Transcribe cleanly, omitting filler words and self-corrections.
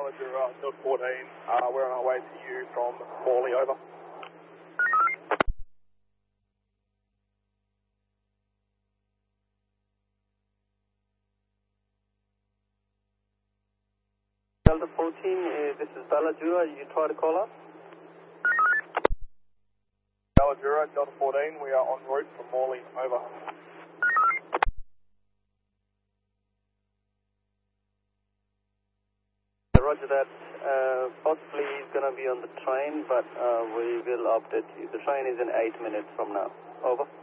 Delta 14, we're on our way to you from Morley, over. Delta 14, this is Balajura, you try to call us? Balajura, Delta 14, we are en route from Morley, over. Roger that. Possibly he's going to be on the train, but we will update you. The train is in 8 minutes from now. Over.